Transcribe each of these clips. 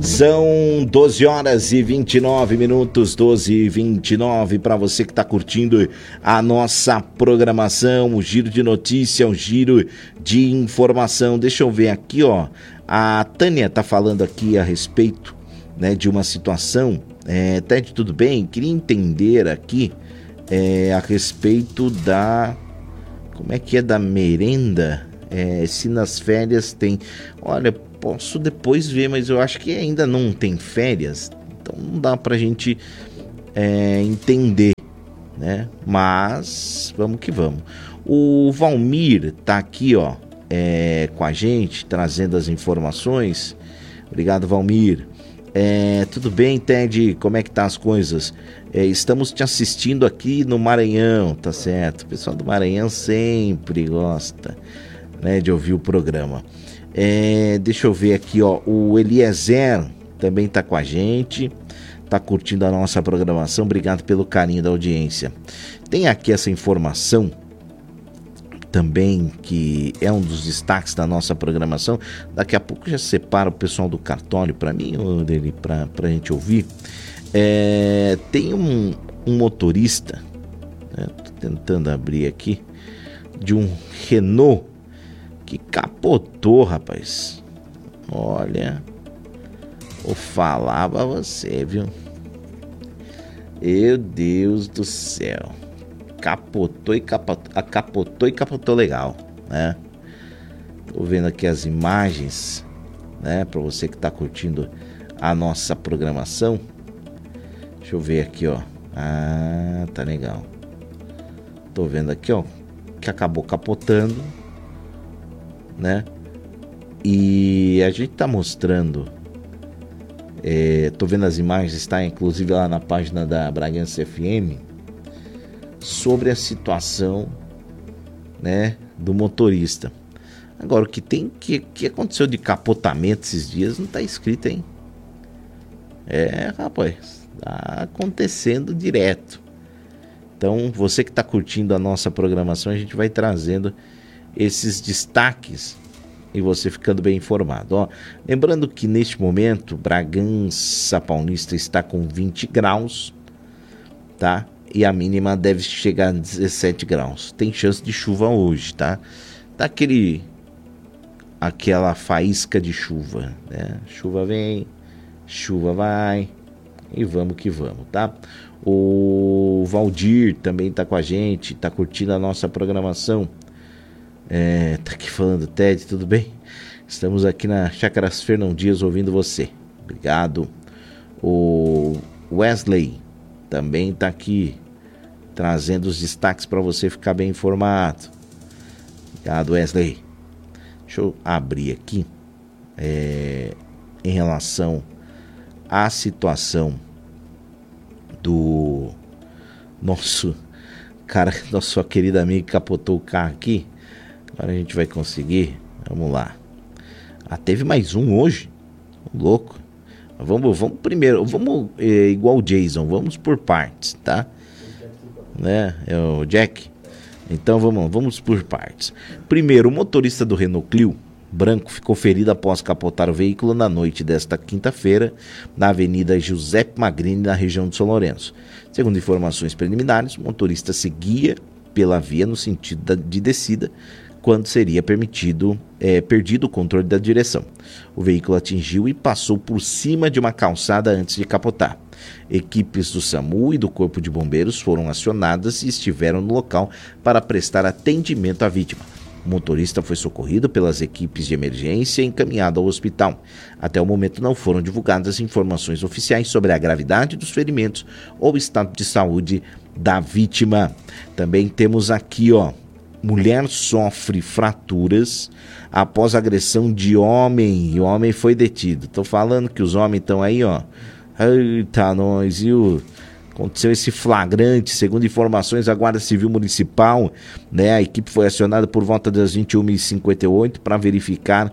São 12 horas e 29 minutos, 12 e 29, para você que está curtindo a nossa programação, o giro de notícia, o giro de informação. Deixa eu ver aqui, ó. A Tânia está falando aqui a respeito, né, de uma situação. Ted, tudo bem? Queria entender aqui a respeito da... Como é que é da merenda? Se nas férias tem... Olha, posso depois ver, mas eu acho que ainda não tem férias, então não dá pra gente entender, né? Mas vamos que vamos. O Valmir tá aqui, ó, com a gente, trazendo as informações. Obrigado, Valmir. Tudo bem, Ted? Como é que tá as coisas? Estamos te assistindo aqui no Maranhão, tá certo? O pessoal do Maranhão sempre gosta, né, de ouvir o programa. Deixa eu ver aqui, ó. O Eliezer também tá com a gente, tá curtindo a nossa programação. Obrigado pelo carinho da audiência. Tem aqui essa informação também, que é um dos destaques da nossa programação. Daqui a pouco já separa o pessoal do cartório para mim, ou dele, pra gente ouvir. Tem um motorista, né, tô tentando abrir aqui, de um Renault que capotou, rapaz. Olha, vou falar pra você, viu? Meu Deus do céu. Capotou e capotou legal, né? Tô vendo aqui as imagens, né, pra você que tá curtindo a nossa programação. Deixa eu ver aqui, ó. Ah, tá legal. Tô vendo aqui, ó, que acabou capotando, né? E a gente tá mostrando, tô vendo as imagens, está inclusive lá na página da Bragança FM, sobre a situação, né, do motorista. Agora, o que aconteceu de capotamento esses dias não tá escrito, hein? Rapaz, tá acontecendo direto. Então, você que tá curtindo a nossa programação, a gente vai trazendo esses destaques e você ficando bem informado. Ó, lembrando que neste momento Bragança Paulista está com 20 graus, tá? E a mínima deve chegar a 17 graus. Tem chance de chuva hoje, tá? Tá aquela faísca de chuva, né? Chuva vem, chuva vai, e vamos que vamos, tá? O Valdir também tá com a gente, tá curtindo a nossa programação. Tá aqui falando, Ted, tudo bem? Estamos aqui na Chácaras Fernão Dias ouvindo você. Obrigado. O Wesley também tá aqui trazendo os destaques para você ficar bem informado. Obrigado, Wesley. Deixa eu abrir aqui em relação à situação do nosso querido amigo que capotou o carro aqui. Agora a gente vai conseguir. Vamos lá. Teve mais um hoje. Louco. Vamos primeiro. Vamos igual o Jason. Vamos por partes, tá? Né? É o Jack. Então vamos por partes. Primeiro, o motorista do Renault Clio branco ficou ferido após capotar o veículo na noite desta quinta-feira na Avenida Giuseppe Magrini, na região de São Lourenço. Segundo informações preliminares, o motorista seguia pela via no sentido de descida quando seria perdido o controle da direção. O veículo atingiu e passou por cima de uma calçada antes de capotar. Equipes do SAMU e do Corpo de Bombeiros foram acionadas e estiveram no local para prestar atendimento à vítima. O motorista foi socorrido pelas equipes de emergência e encaminhado ao hospital. Até o momento não foram divulgadas informações oficiais sobre a gravidade dos ferimentos ou o estado de saúde da vítima. Também temos aqui, ó, mulher sofre fraturas após agressão de homem e o homem foi detido. Tô falando que os homens estão aí, ó. Eita, nós, viu? aconteceu esse flagrante. Segundo informações da Guarda Civil Municipal, né, a equipe foi acionada por volta das 21h58 para verificar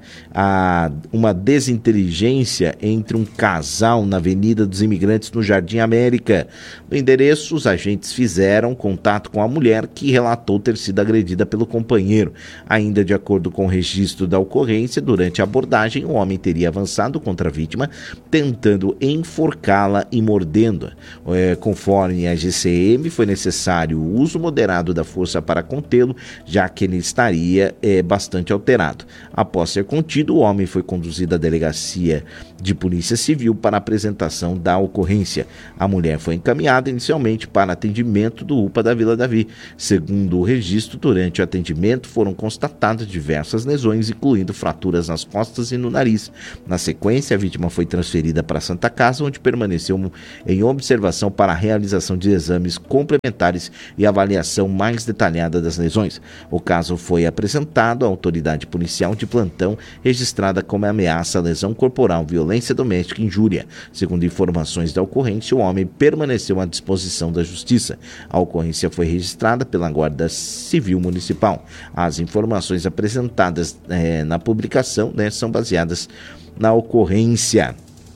uma desinteligência entre um casal na Avenida dos Imigrantes, no Jardim América. No endereço, os agentes fizeram contato com a mulher, que relatou ter sido agredida pelo companheiro. Ainda de acordo com o registro da ocorrência, durante a abordagem, o homem teria avançado contra a vítima, tentando enforcá-la e mordendo. Conforme a GCM, foi necessário o uso moderado da força para contê-lo, já que ele estaria bastante alterado. Após ser contido, o homem foi conduzido à delegacia de Polícia Civil para a apresentação da ocorrência. A mulher foi encaminhada inicialmente para atendimento do UPA da Vila Davi. Segundo o registro, durante o atendimento foram constatadas diversas lesões, incluindo fraturas nas costas e no nariz. Na sequência, a vítima foi transferida para a Santa Casa, onde permaneceu em observação para a realização de exames complementares e avaliação mais detalhada das lesões. O caso foi apresentado à autoridade policial de plantão, registrada como ameaça, lesão corporal, violência doméstica e injúria. Segundo informações da ocorrência, o homem permaneceu à disposição da Justiça. A ocorrência foi registrada pela Guarda Civil Municipal. As informações apresentadas na publicação, né, são baseadas na ocorrência.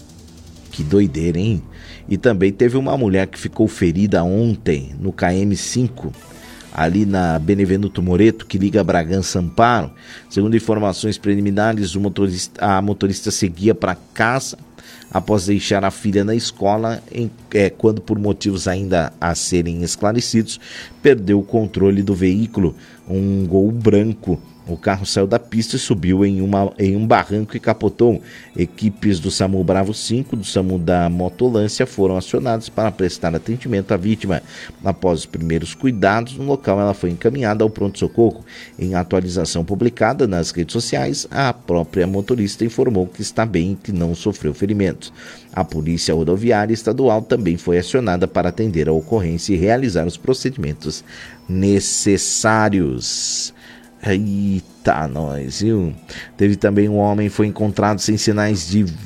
Que doideira, hein? E também teve uma mulher que ficou ferida ontem no KM5, ali na Benevenuto Moreto, que liga Bragança Amparo. Segundo informações preliminares, a motorista seguia para casa após deixar a filha na escola, quando, por motivos ainda a serem esclarecidos, perdeu o controle do veículo, um Gol branco. O carro saiu da pista e subiu em um barranco e capotou. Equipes do SAMU Bravo 5, do SAMU da Motolância, foram acionadas para prestar atendimento à vítima. Após os primeiros cuidados no local, ela foi encaminhada ao pronto-socorro. Em atualização publicada nas redes sociais, a própria motorista informou que está bem e que não sofreu ferimentos. A Polícia Rodoviária Estadual também foi acionada para atender a ocorrência e realizar os procedimentos necessários. Eita, nós, viu? Teve também um homem que foi encontrado sem sinais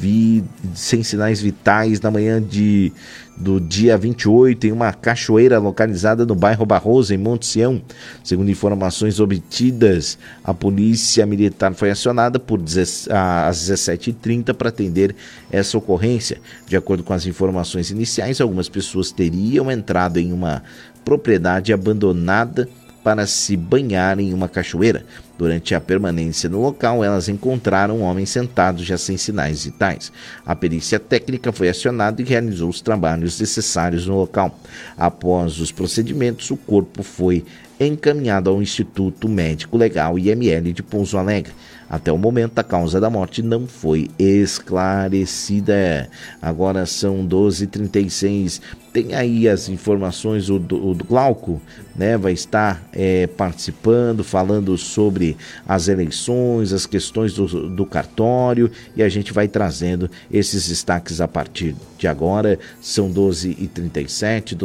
vitais na manhã do dia 28 em uma cachoeira localizada no bairro Barroso, em Monte Sião. Segundo informações obtidas, a Polícia Militar foi acionada às 17h30 para atender essa ocorrência. De acordo com as informações iniciais, algumas pessoas teriam entrado em uma propriedade abandonada para se banhar em uma cachoeira. Durante a permanência no local, elas encontraram um homem sentado já sem sinais vitais. A perícia técnica foi acionada e realizou os trabalhos necessários no local. Após os procedimentos, o corpo foi encaminhado ao Instituto Médico Legal IML de Pouso Alegre. Até o momento, a causa da morte não foi esclarecida. Agora são 12h36. Tem aí as informações, o Glauco, né, vai estar participando, falando sobre as eleições, as questões do cartório, e a gente vai trazendo esses destaques a partir de agora. São 12h37,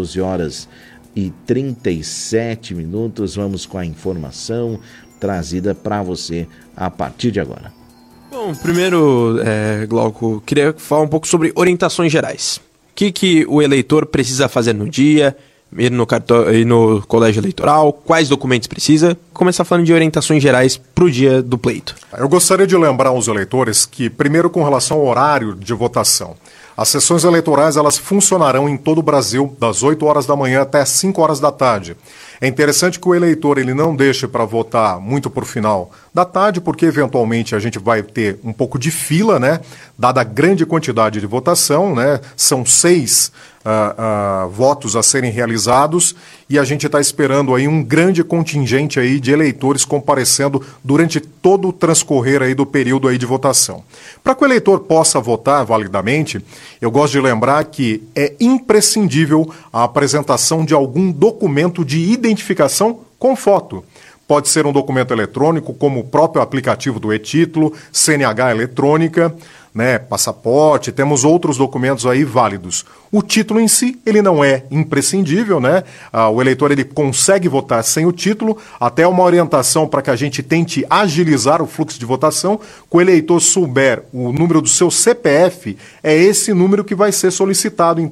12h37. Vamos com a informação trazida para você a partir de agora. Bom, primeiro, Glauco, queria falar um pouco sobre orientações gerais. O que o eleitor precisa fazer no dia, ir no colégio eleitoral, quais documentos precisa. Começar falando de orientações gerais para o dia do pleito. Eu gostaria de lembrar aos eleitores que, primeiro, com relação ao horário de votação, as sessões eleitorais elas funcionarão em todo o Brasil das 8 horas da manhã até 5 horas da tarde. É interessante que o eleitor ele não deixe para votar muito por final da tarde, porque eventualmente a gente vai ter um pouco de fila, né? Dada a grande quantidade de votação, né? São 6 votos a serem realizados e a gente está esperando aí um grande contingente aí de eleitores comparecendo durante todo o transcorrer aí do período aí de votação. Para que o eleitor possa votar validamente, eu gosto de lembrar que é imprescindível a apresentação de algum documento de identificação com foto. Pode ser um documento eletrônico, como o próprio aplicativo do e-Título, CNH eletrônica, né, passaporte, temos outros documentos aí válidos. O título em si, ele não é imprescindível, né? O eleitor ele consegue votar sem o título, até uma orientação para que a gente tente agilizar o fluxo de votação. Que o eleitor souber o número do seu CPF, é esse número que vai ser solicitado, então,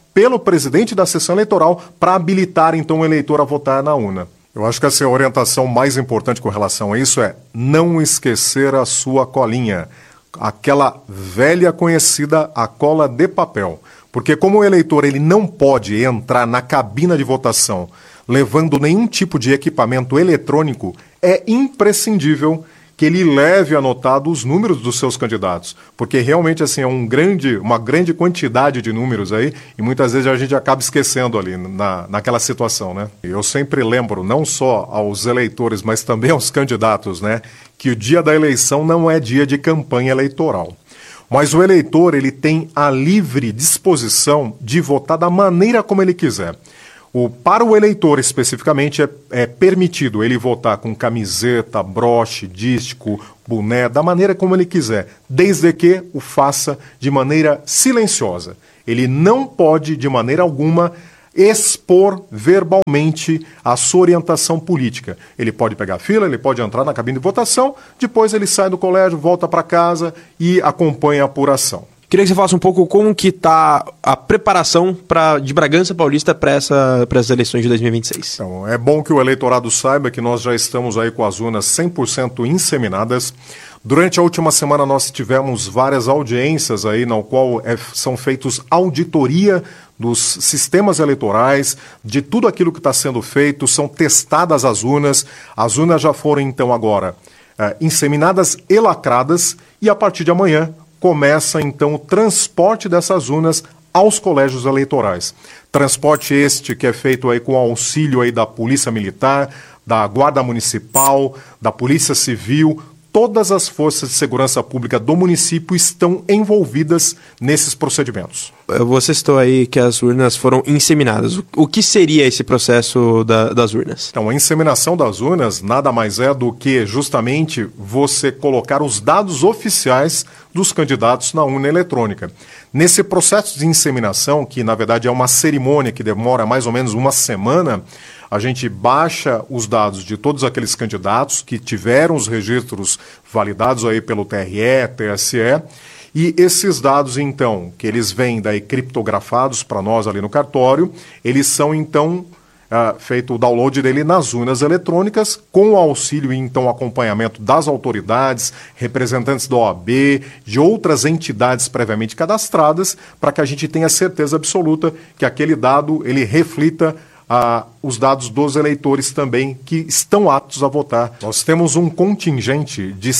pelo presidente da sessão eleitoral para habilitar então o eleitor a votar na urna. Eu acho que essa orientação mais importante com relação a isso é não esquecer a sua colinha, aquela velha conhecida a cola de papel. Porque como o eleitor ele não pode entrar na cabina de votação levando nenhum tipo de equipamento eletrônico, é imprescindível que ele leve anotado os números dos seus candidatos, porque realmente assim é uma grande quantidade de números aí, e muitas vezes a gente acaba esquecendo ali naquela situação, né? Eu sempre lembro, não só aos eleitores, mas também aos candidatos, né, que o dia da eleição não é dia de campanha eleitoral. Mas o eleitor ele tem a livre disposição de votar da maneira como ele quiser. Para o eleitor, especificamente, é permitido ele votar com camiseta, broche, dístico, boné, da maneira como ele quiser, desde que o faça de maneira silenciosa. Ele não pode, de maneira alguma, expor verbalmente a sua orientação política. Ele pode pegar a fila, ele pode entrar na cabine de votação, depois ele sai do colégio, volta para casa e acompanha a apuração. Queria que você falasse um pouco como que está a preparação de Bragança Paulista para essas eleições de 2026. Então, é bom que o eleitorado saiba que nós já estamos aí com as urnas 100% inseminadas. Durante a última semana nós tivemos várias audiências aí, na qual são feitos auditoria dos sistemas eleitorais, de tudo aquilo que está sendo feito, são testadas as urnas já foram então agora inseminadas e lacradas, e a partir de amanhã começa então o transporte dessas urnas aos colégios eleitorais. Transporte este que é feito aí com auxílio aí da Polícia Militar, da Guarda Municipal, da Polícia Civil. Todas as forças de segurança pública do município estão envolvidas nesses procedimentos. Você citou aí que as urnas foram inseminadas. O que seria esse processo das urnas? Então, a inseminação das urnas nada mais é do que justamente você colocar os dados oficiais dos candidatos na urna eletrônica. Nesse processo de inseminação, que na verdade é uma cerimônia que demora mais ou menos uma semana, a gente baixa os dados de todos aqueles candidatos que tiveram os registros validados aí pelo TRE, TSE, e esses dados, então, que eles vêm daí criptografados para nós ali no cartório, eles são, então, feito o download dele nas urnas eletrônicas, com o auxílio e, então, acompanhamento das autoridades, representantes da OAB, de outras entidades previamente cadastradas, para que a gente tenha certeza absoluta que aquele dado, ele reflita os dados dos eleitores também que estão aptos a votar. Nós temos um contingente de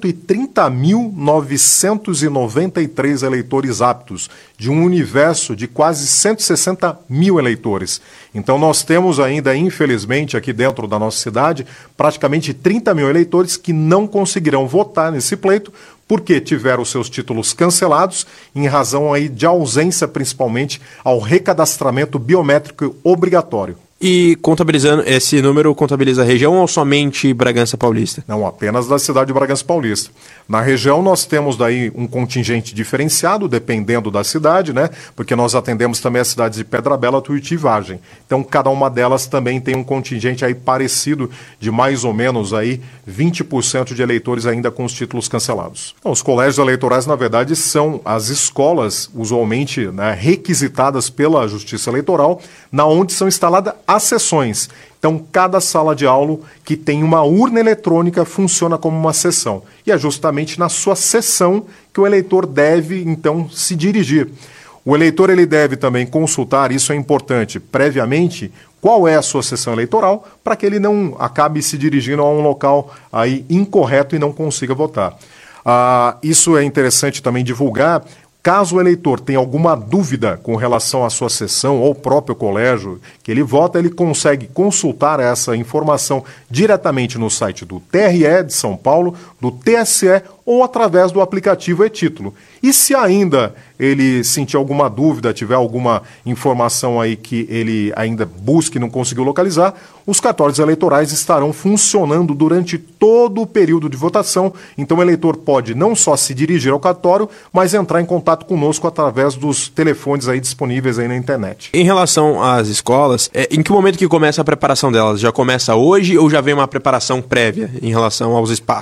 130.993 eleitores aptos, de um universo de quase 160 mil eleitores. Então nós temos ainda, infelizmente, aqui dentro da nossa cidade, praticamente 30 mil eleitores que não conseguirão votar nesse pleito, porque tiveram seus títulos cancelados em razão aí de ausência, principalmente, ao recadastramento biométrico obrigatório. E contabilizando, esse número contabiliza a região ou somente Bragança Paulista? Não, apenas da cidade de Bragança Paulista. Na região nós temos daí um contingente diferenciado, dependendo da cidade, né? Porque nós atendemos também as cidades de Pedra Bela, Tuiuti e Vargem. Então cada uma delas também tem um contingente aí parecido de mais ou menos aí 20% de eleitores ainda com os títulos cancelados. Então, os colégios eleitorais, na verdade, são as escolas usualmente, né, requisitadas pela Justiça Eleitoral, na onde são instaladas as sessões. Então, cada sala de aula que tem uma urna eletrônica funciona como uma sessão. E é justamente na sua sessão que o eleitor deve, então, se dirigir. O eleitor ele deve também consultar, isso é importante, previamente, qual é a sua sessão eleitoral, para que ele não acabe se dirigindo a um local aí incorreto e não consiga votar. Isso é interessante também divulgar. Caso o eleitor tenha alguma dúvida com relação à sua sessão ou próprio colégio que ele vota, ele consegue consultar essa informação diretamente no site do TRE de São Paulo, do TSE ou através do aplicativo e-Título. E se ainda ele sentir alguma dúvida, tiver alguma informação aí que ele ainda busque e não conseguiu localizar, os cartórios eleitorais estarão funcionando durante todo o período de votação. Então o eleitor pode não só se dirigir ao cartório, mas entrar em contato conosco através dos telefones aí disponíveis aí na internet. Em relação às escolas, em que momento que começa a preparação delas? Já começa hoje ou já vem uma preparação prévia em relação aos espaços?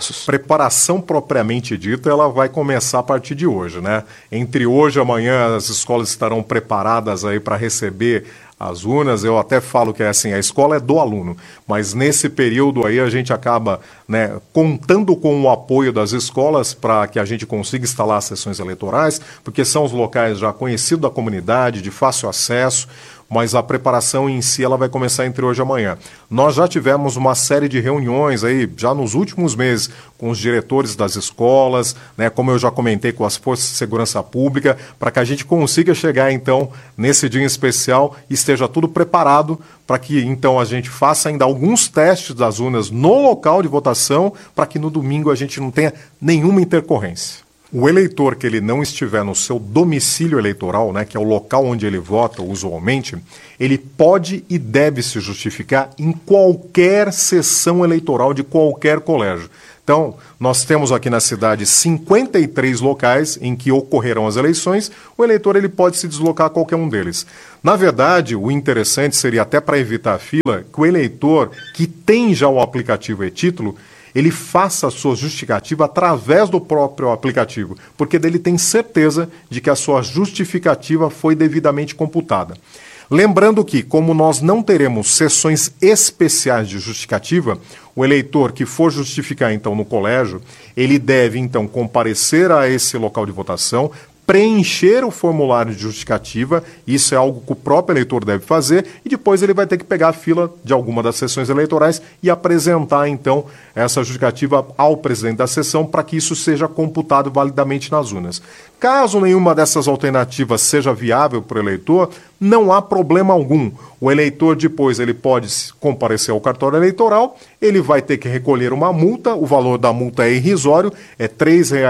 preparação propriamente dita, ela vai começar a partir de hoje, né? Entre hoje e amanhã as escolas estarão preparadas aí para receber as urnas. Eu até falo que assim, a escola é do aluno, mas nesse período aí a gente acaba, né, contando com o apoio das escolas para que a gente consiga instalar as sessões eleitorais, porque são os locais já conhecidos da comunidade, de fácil acesso, mas a preparação em si ela vai começar entre hoje e amanhã. Nós já tivemos uma série de reuniões aí, já nos últimos meses, com os diretores das escolas, né, como eu já comentei, com as forças de segurança pública, para que a gente consiga chegar, então, nesse dia em especial e esteja tudo preparado para que, então, a gente faça ainda alguns testes das urnas no local de votação, para que no domingo a gente não tenha nenhuma intercorrência. O eleitor que ele não estiver no seu domicílio eleitoral, né, que é o local onde ele vota usualmente, ele pode e deve se justificar em qualquer sessão eleitoral de qualquer colégio. Então, nós temos aqui na cidade 53 locais em que ocorrerão as eleições. O eleitor ele pode se deslocar a qualquer um deles. Na verdade, o interessante seria, até para evitar a fila, que o eleitor que tem já o aplicativo e-título, ele faça a sua justificativa através do próprio aplicativo, porque dele tem certeza de que a sua justificativa foi devidamente computada. Lembrando que, como nós não teremos sessões especiais de justificativa, o eleitor que for justificar, então, no colégio, ele deve, então, comparecer a esse local de votação, preencher o formulário de justificativa, isso é algo que o próprio eleitor deve fazer, e depois ele vai ter que pegar a fila de alguma das sessões eleitorais e apresentar, então, essa justificativa ao presidente da sessão para que isso seja computado validamente nas urnas. Caso nenhuma dessas alternativas seja viável para o eleitor, não há problema algum. O eleitor depois ele pode comparecer ao cartório eleitoral, ele vai ter que recolher uma multa, o valor da multa é irrisório, é R$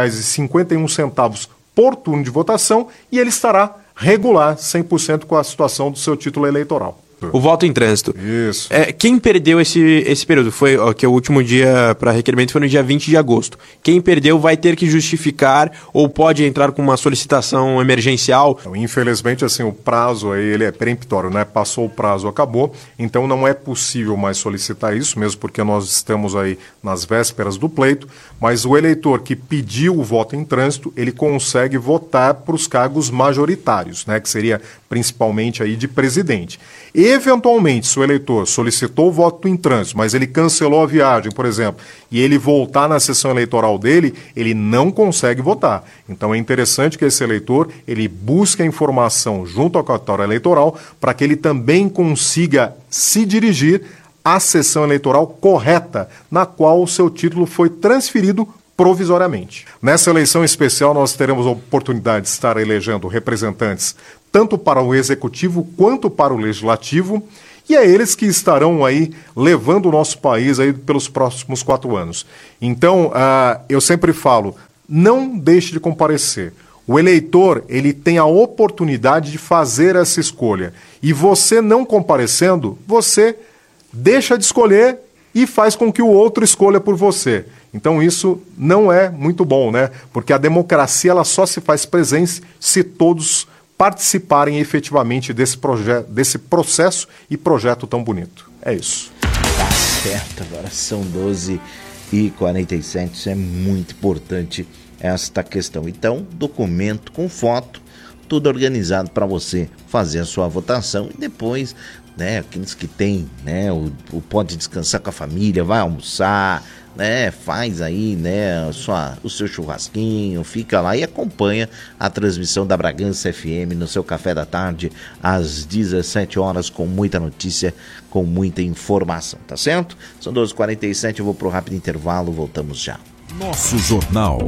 3,51 por turno de votação, e ele estará regular 100% com a situação do seu título eleitoral. O voto em trânsito. Isso. Quem perdeu esse período, foi que o último dia para requerimento foi no dia 20 de agosto. Quem perdeu vai ter que justificar ou pode entrar com uma solicitação emergencial? Infelizmente, assim, o prazo aí, ele é peremptório, né? Passou o prazo, acabou. Então não é possível mais solicitar isso, mesmo porque nós estamos aí nas vésperas do pleito. Mas o eleitor que pediu o voto em trânsito, ele consegue votar para os cargos majoritários, né? Que seria principalmente aí de presidente. Eventualmente, se o eleitor solicitou o voto em trânsito, mas ele cancelou a viagem, por exemplo, e ele voltar na sessão eleitoral dele, ele não consegue votar. Então é interessante que esse eleitor ele busque a informação junto ao cartório eleitoral para que ele também consiga se dirigir à sessão eleitoral correta, na qual o seu título foi transferido provisoriamente. Nessa eleição especial, nós teremos a oportunidade de estar elegendo representantes tanto para o Executivo quanto para o Legislativo, e é eles que estarão aí levando o nosso país aí pelos próximos 4 anos. Então, eu sempre falo, não deixe de comparecer. O eleitor, ele tem a oportunidade de fazer essa escolha. E você não comparecendo, você deixa de escolher e faz com que o outro escolha por você. Então isso não é muito bom, né? Porque a democracia ela só se faz presente se todos participarem efetivamente desse processo e projeto tão bonito. É isso. Tá certo, agora são 12h47, isso é muito importante esta questão. Então, documento com foto, tudo organizado para você fazer a sua votação e depois, né, aqueles que têm, né, pode descansar com a família, vai almoçar, né, faz aí, né, o seu churrasquinho, fica lá e acompanha a transmissão da Bragança FM no seu café da tarde às 17 horas com muita notícia, com muita informação, tá certo? São 12h47, eu vou pro rápido intervalo, voltamos já. Nosso Jornal.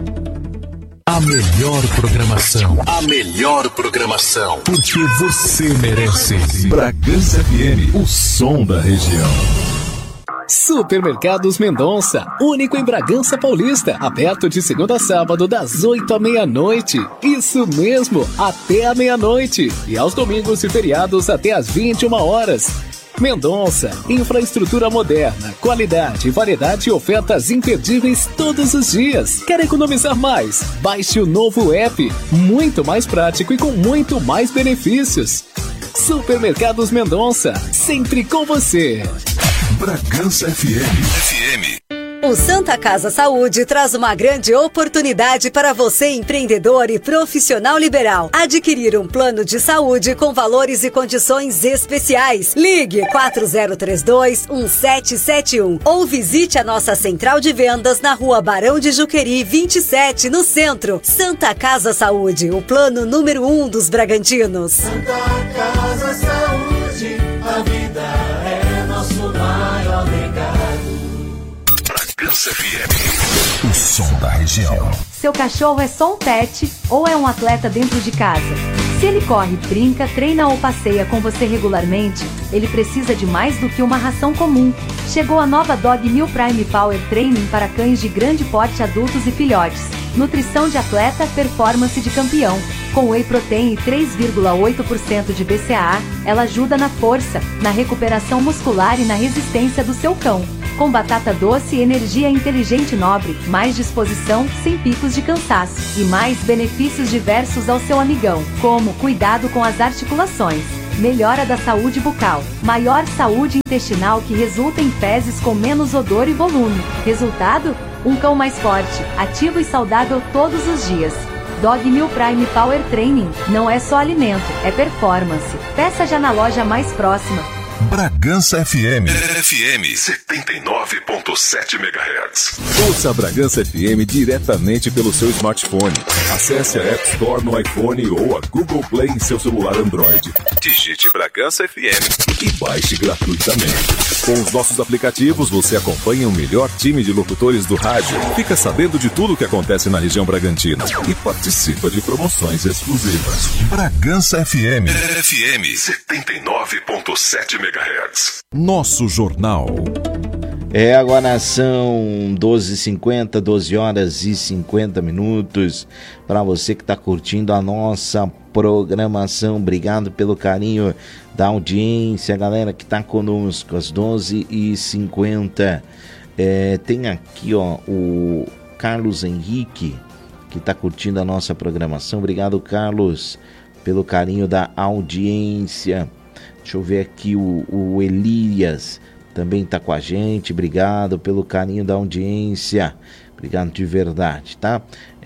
A melhor programação. A melhor programação. Porque você merece. Bragança FM, o som da região. Supermercados Mendonça, único em Bragança Paulista, aberto de segunda a sábado das 8 à meia-noite. Isso mesmo, até a meia-noite. E aos domingos e feriados até às 21 horas. Mendonça, infraestrutura moderna, qualidade, variedade e ofertas imperdíveis todos os dias. Quer economizar mais? Baixe o novo app, muito mais prático e com muito mais benefícios. Supermercados Mendonça, sempre com você. Bragança FM. O Santa Casa Saúde traz uma grande oportunidade para você, empreendedor e profissional liberal, adquirir um plano de saúde com valores e condições especiais. Ligue 4032-1771 ou visite a nossa central de vendas na Rua Barão de Juqueri, 27, no centro. Santa Casa Saúde, o plano número 1 dos Bragantinos. Santa Casa Saúde, a vida é nosso maior legado. Bragança FM, o som da região. Seu cachorro é só um pet ou é um atleta dentro de casa? Se ele corre, brinca, treina ou passeia com você regularmente, ele precisa de mais do que uma ração comum. Chegou a nova Dog Meal Prime Power Training para cães de grande porte, adultos e filhotes. Nutrição de atleta, performance de campeão. Com whey protein e 3,8% de BCAA, ela ajuda na força, na recuperação muscular e na resistência do seu cão. Com batata doce, energia inteligente e nobre, mais disposição, sem picos de cansaço e mais benefícios diversos ao seu amigão, como cuidado com as articulações, melhora da saúde bucal, maior saúde intestinal que resulta em fezes com menos odor e volume. Resultado? Um cão mais forte, ativo e saudável todos os dias. Dog Meal Prime Power Training não é só alimento, é performance. Peça já na loja mais próxima. Bragança FM. FM 79.7 MHz. Ouça a Bragança FM diretamente pelo seu smartphone. Acesse a App Store no iPhone ou a Google Play em seu celular Android. Digite Bragança FM e baixe gratuitamente. Com os nossos aplicativos, você acompanha o melhor time de locutores do rádio, fica sabendo de tudo o que acontece na região Bragantina e participa de promoções exclusivas. Bragança FM. FM 79.7 MHz. Nosso jornal. Agora são 12h50, 12 horas e 50 minutos. Para você que está curtindo a nossa programação, obrigado pelo carinho da audiência, galera que está conosco, às 12h50. Tem aqui o Carlos Henrique, que está curtindo a nossa programação. Obrigado, Carlos, pelo carinho da audiência. Deixa eu ver aqui, o Elias também está com a gente. Obrigado pelo carinho da audiência. Obrigado de verdade, tá?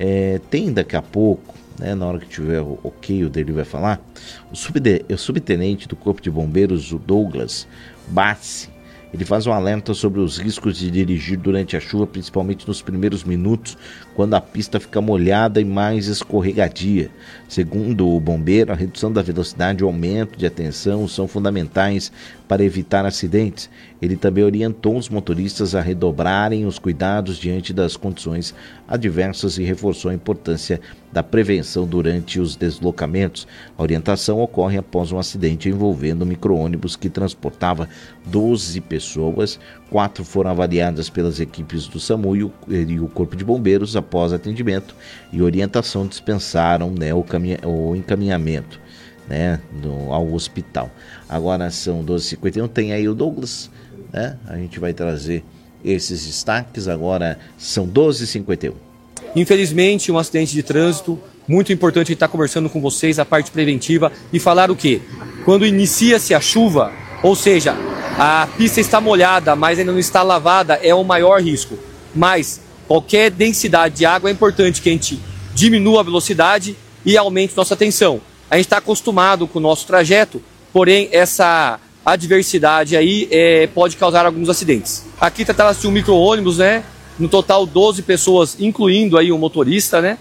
Tem daqui a pouco, né, na hora que tiver o ok, o dele vai falar, o subtenente do Corpo de Bombeiros, o Douglas Bassi. Ele faz um alerta sobre os riscos de dirigir durante a chuva, principalmente nos primeiros minutos, quando a pista fica molhada e mais escorregadia. Segundo o bombeiro, a redução da velocidade e o aumento de atenção são fundamentais para evitar acidentes. Ele também orientou os motoristas a redobrarem os cuidados diante das condições adversas e reforçou a importância da prevenção durante os deslocamentos. A orientação ocorre após um acidente envolvendo um micro-ônibus que transportava 12 pessoas. 4 foram avaliadas pelas equipes do SAMU e o Corpo de Bombeiros. Após atendimento e orientação, dispensaram, né, o encaminhamento, né, ao hospital. Agora são 12h51, tem aí o Douglas, né? A gente vai trazer esses destaques. Agora são 12h51. Infelizmente, um acidente de trânsito, muito importante a gente estar conversando com vocês, a parte preventiva, e falar o quê? Quando inicia-se a chuva, ou seja, a pista está molhada, mas ainda não está lavada, é o maior risco. Mas qualquer densidade de água é importante que a gente diminua a velocidade e aumente nossa atenção. A gente está acostumado com o nosso trajeto, porém essa adversidade aí pode causar alguns acidentes. Aqui trata-se de um micro-ônibus, né? No total 12 pessoas, incluindo aí o motorista, né?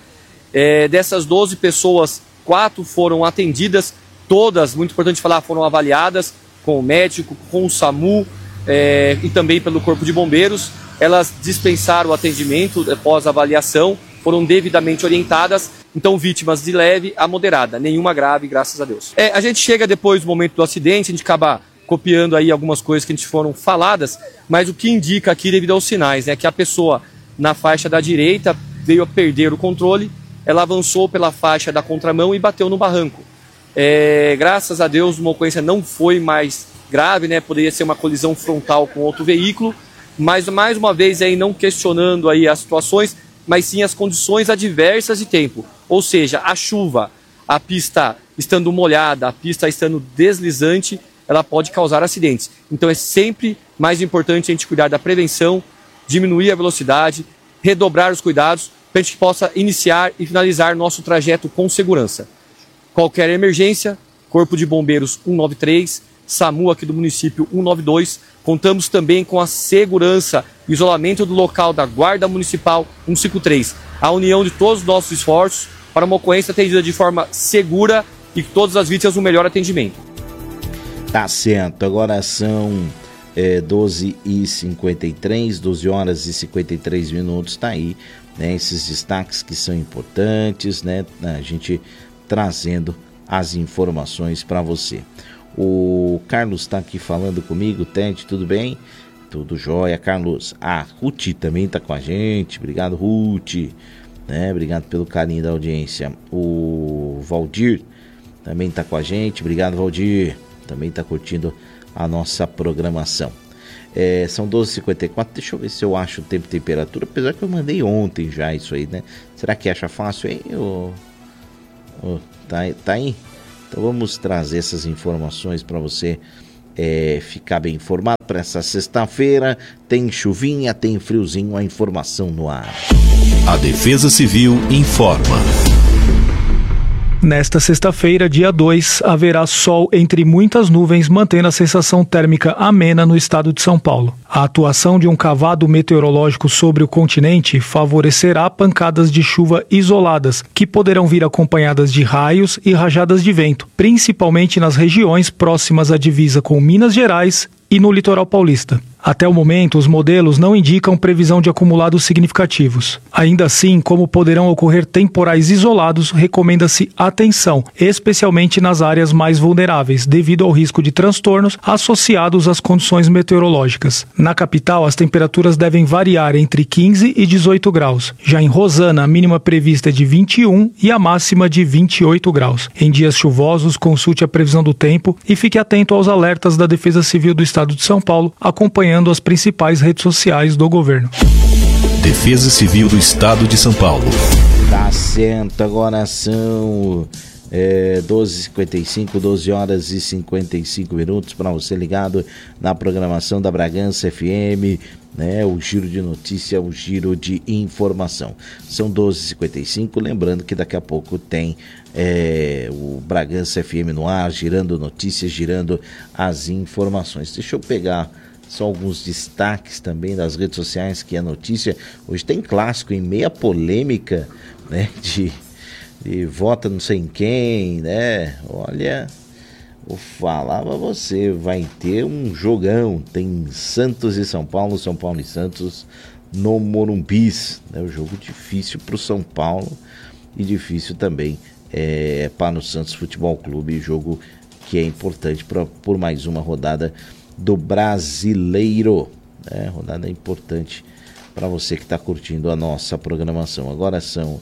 Dessas 12 pessoas, 4 foram atendidas, todas, muito importante falar, foram avaliadas com o médico, com o SAMU e também pelo Corpo de Bombeiros. Elas dispensaram o atendimento após a avaliação, foram devidamente orientadas, então vítimas de leve a moderada, nenhuma grave, graças a Deus. A gente chega depois do momento do acidente, a gente acaba copiando aí algumas coisas que a gente foram faladas, mas o que indica aqui devido aos sinais, né, que a pessoa na faixa da direita veio a perder o controle, ela avançou pela faixa da contramão e bateu no barranco. Graças a Deus uma ocorrência não foi mais grave, né, poderia ser uma colisão frontal com outro veículo, mas mais uma vez aí não questionando aí as situações, mas sim as condições adversas de tempo, ou seja, a chuva, a pista estando molhada, a pista estando deslizante, ela pode causar acidentes. Então é sempre mais importante a gente cuidar da prevenção, diminuir a velocidade, redobrar os cuidados para a gente possa iniciar e finalizar nosso trajeto com segurança. Qualquer emergência, Corpo de Bombeiros 193, SAMU aqui do município 192, contamos também com a segurança e isolamento do local da Guarda Municipal 153, a união de todos os nossos esforços para uma ocorrência atendida de forma segura e que todas as vítimas um melhor atendimento. Tá certo, agora são 12h53, 12 horas e 53 minutos, tá aí, né, esses destaques que são importantes, né, a gente trazendo as informações para você. O Carlos está aqui falando comigo. Ted, tudo bem? Tudo jóia, Carlos. A Ruth também está com a gente. Obrigado, Ruth. Né? Obrigado pelo carinho da audiência. O Valdir também está com a gente. Obrigado, Valdir. Também está curtindo a nossa programação. São 12h54. Deixa eu ver se eu acho o tempo e temperatura. Apesar que eu mandei ontem já isso aí, né? Será que acha fácil aí? Tá aí? Então vamos trazer essas informações para você ficar bem informado para essa sexta-feira. Tem chuvinha, tem friozinho, a informação no ar. A Defesa Civil informa. Nesta sexta-feira, dia 2, haverá sol entre muitas nuvens, mantendo a sensação térmica amena no estado de São Paulo. A atuação de um cavado meteorológico sobre o continente favorecerá pancadas de chuva isoladas, que poderão vir acompanhadas de raios e rajadas de vento, principalmente nas regiões próximas à divisa com Minas Gerais e no litoral paulista. Até o momento, os modelos não indicam previsão de acumulados significativos. Ainda assim, como poderão ocorrer temporais isolados, recomenda-se atenção, especialmente nas áreas mais vulneráveis, devido ao risco de transtornos associados às condições meteorológicas. Na capital, as temperaturas devem variar entre 15 e 18 graus. Já em Rosana, a mínima prevista é de 21 e a máxima de 28 graus. Em dias chuvosos, consulte a previsão do tempo e fique atento aos alertas da Defesa Civil do Estado de São Paulo, acompanhando as principais redes sociais do governo. Defesa Civil do Estado de São Paulo. Tá certo, agora são 12h55, 12 horas e 55 minutos para você ligado na programação da Bragança FM, né? O giro de notícia, o giro de informação. São 12h55, lembrando que daqui a pouco tem o Bragança FM no ar, girando notícias, girando as informações. Deixa eu pegar só alguns destaques também das redes sociais, que é notícia. Hoje tem clássico em meia polêmica, né, de vota não sei em quem, né? Olha, vou falar pra você, vai ter um jogão. Tem Santos e São Paulo e Santos no Morumbis, né? Um jogo difícil pro São Paulo e difícil também para o Santos Futebol Clube, jogo que é importante por mais uma rodada do Brasileiro, né? Rodada importante para você que está curtindo a nossa programação. Agora são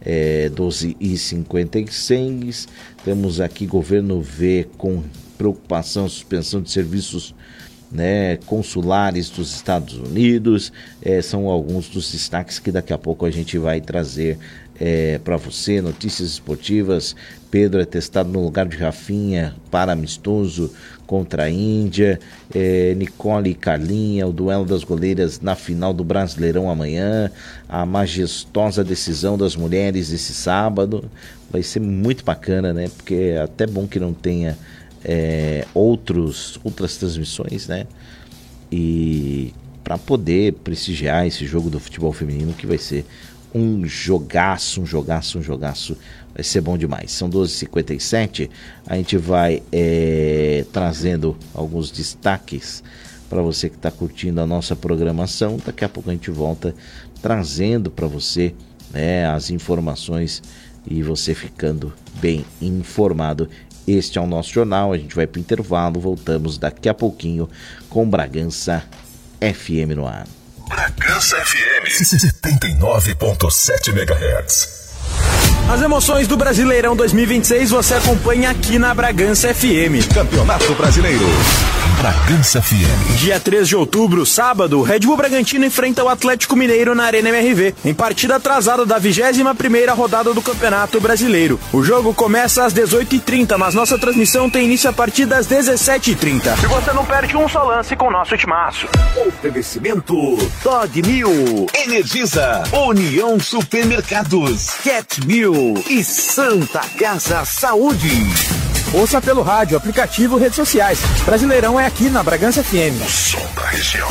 12h56, temos aqui: governo vê com preocupação a suspensão de serviços, né, consulares dos Estados Unidos. São alguns dos destaques que daqui a pouco a gente vai trazer para você. Notícias esportivas: Pedro é testado no lugar de Rafinha para amistoso contra a Índia. Nicole e Carlinha, o duelo das goleiras na final do Brasileirão amanhã. A majestosa decisão das mulheres esse sábado. Vai ser muito bacana, né? Porque é até bom que não tenha outras transmissões, né? E para poder prestigiar esse jogo do futebol feminino, que vai ser um jogaço. Vai ser bom demais. São 12h57. A gente vai trazendo alguns destaques para você que está curtindo a nossa programação. Daqui a pouco a gente volta trazendo para você, né, as informações e você ficando bem informado. Este é o nosso jornal. A gente vai para o intervalo. Voltamos daqui a pouquinho com Bragança FM no ar. Bragança FM 79.7 MHz. As emoções do Brasileirão 2026 você acompanha aqui na Bragança FM. Campeonato Brasileiro. Bragança FM. Dia 3 de outubro, sábado, Red Bull Bragantino enfrenta o Atlético Mineiro na Arena MRV, em partida atrasada da 21ª rodada do Campeonato Brasileiro. O jogo começa às 18h30, mas nossa transmissão tem início a partir das 17h30. E você não perde um só lance com o nosso timaço. Oferecimento Dog Mil, Energisa, União Supermercados, Cat Mil e Santa Casa Saúde. Ouça pelo rádio, aplicativo, redes sociais. Brasileirão é aqui na Bragança FM. O som da região.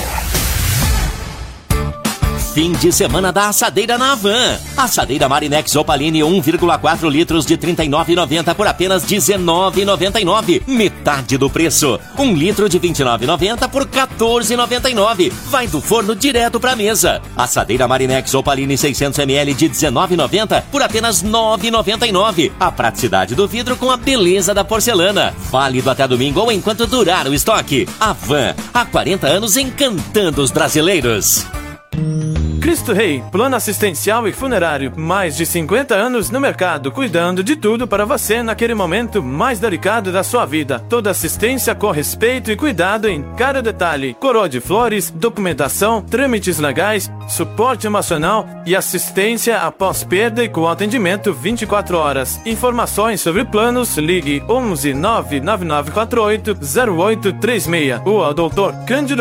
Fim de semana da assadeira na Havan. Assadeira Marinex Opaline 1,4 litros de R$ 39,90 por apenas R$ 19,99. Metade do preço. 1 litro de R$ 29,90 por R$ 14,99. Vai do forno direto pra mesa. Assadeira Marinex Opaline 600 ml de R$ 19,90 por apenas R$ 9,99. A praticidade do vidro com a beleza da porcelana. Válido até domingo ou enquanto durar o estoque. Havan, há 40 anos encantando os brasileiros. Cristo Rei, plano assistencial e funerário, mais de 50 anos no mercado, cuidando de tudo para você naquele momento mais delicado da sua vida. Toda assistência com respeito e cuidado em cada detalhe. Coroa de flores, documentação, trâmites legais, suporte emocional e assistência após perda e com atendimento 24 horas. Informações sobre planos, ligue 11 99948 0836. O Dr. Cândido